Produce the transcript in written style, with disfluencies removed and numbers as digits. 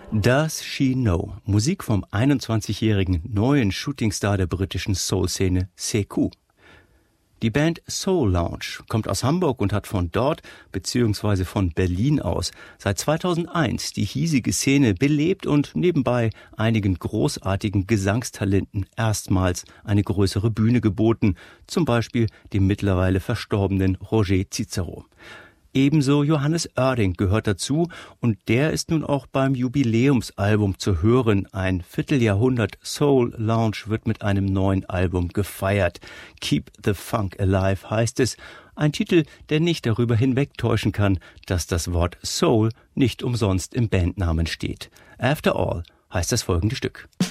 Does She Know? Musik vom 21-jährigen neuen Shootingstar der britischen Soul-Szene Sekou. Die Band Soul Lounge kommt aus Hamburg und hat von dort bzw. von Berlin aus seit 2001 die hiesige Szene belebt und nebenbei einigen großartigen Gesangstalenten erstmals eine größere Bühne geboten, zum Beispiel dem mittlerweile verstorbenen Roger Cicero. Ebenso Johannes Oerding gehört dazu und der ist nun auch beim Jubiläumsalbum zu hören. Ein Vierteljahrhundert Soul Lounge wird mit einem neuen Album gefeiert. Keep the Funk Alive heißt es. Ein Titel, der nicht darüber hinwegtäuschen kann, dass das Wort Soul nicht umsonst im Bandnamen steht. After All heißt das folgende Stück.